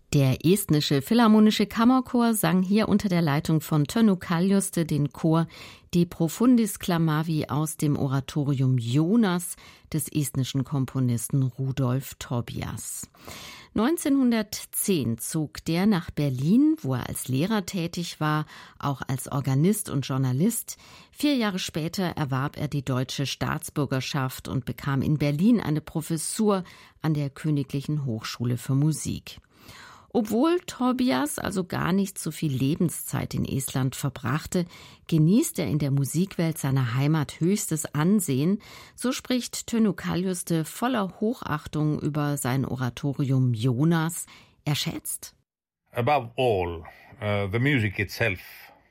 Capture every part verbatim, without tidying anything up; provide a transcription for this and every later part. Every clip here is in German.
Der Estnische Philharmonische Kammerchor sang hier unter der Leitung von Tönu Kaljuste den Chor De Profundis Clamavi aus dem Oratorium Jonas des estnischen Komponisten Rudolf Tobias. neunzehnhundertzehn zog der nach Berlin, wo er als Lehrer tätig war, auch als Organist und Journalist. Vier Jahre später erwarb er die deutsche Staatsbürgerschaft und bekam in Berlin eine Professur an der Königlichen Hochschule für Musik. Obwohl Tobias also gar nicht so viel Lebenszeit in Estland verbrachte, genießt er in der Musikwelt seiner Heimat höchstes Ansehen. So spricht Tönu Kaljuste voller Hochachtung über sein Oratorium Jonas. Er schätzt: Above all, uh, the music itself.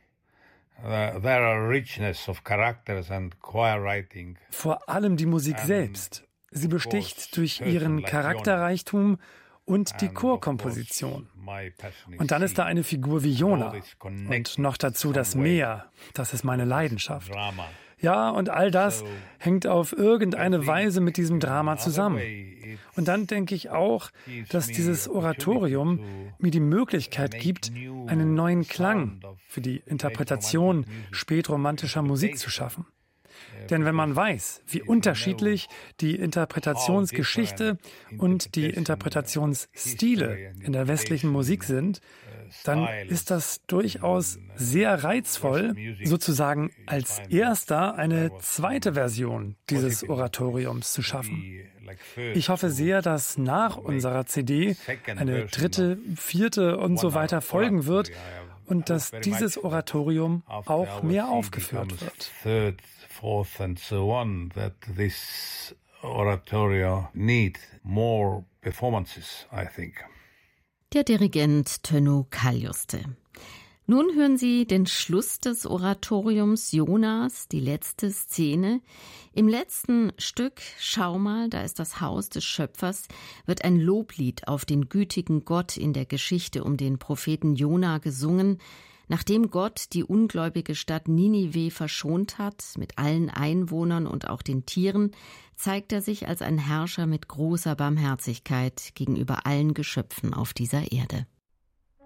Uh, there are richness of characters and choir writing. Vor allem die Musik selbst. Sie besticht durch ihren Charakterreichtum und die Chorkomposition. Und dann ist da eine Figur wie Jona. Und noch dazu das Meer. Das ist meine Leidenschaft. Ja, und all das hängt auf irgendeine Weise mit diesem Drama zusammen. Und dann denke ich auch, dass dieses Oratorium mir die Möglichkeit gibt, einen neuen Klang für die Interpretation spätromantischer Musik zu schaffen. Denn wenn man weiß, wie unterschiedlich die Interpretationsgeschichte und die Interpretationsstile in der westlichen Musik sind, dann ist das durchaus sehr reizvoll, sozusagen als erster eine zweite Version dieses Oratoriums zu schaffen. Ich hoffe sehr, dass nach unserer C D eine dritte, vierte und so weiter folgen wird und dass dieses Oratorium auch mehr aufgeführt wird. Fourth and so on, that this oratorio need more performances, I think. Der Dirigent Tönu Kaljuste. Nun hören Sie den Schluss des Oratoriums Jonas, die letzte Szene. Im letzten Stück, schau mal, da ist das Haus des Schöpfers, wird ein Loblied auf den gütigen Gott in der Geschichte um den Propheten Jona gesungen. Nachdem Gott die ungläubige Stadt Ninive verschont hat, mit allen Einwohnern und auch den Tieren, zeigt er sich als ein Herrscher mit großer Barmherzigkeit gegenüber allen Geschöpfen auf dieser Erde.